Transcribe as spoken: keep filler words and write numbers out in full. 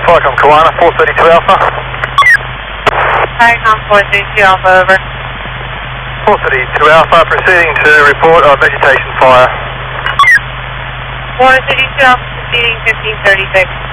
Flycom Kiwana, four thirty-two Alpha. Flycom four thirty-two Alpha, over. four thirty-two Alpha, proceeding to report a vegetation fire. four thirty-two Alpha, proceeding fifteen thirty-six.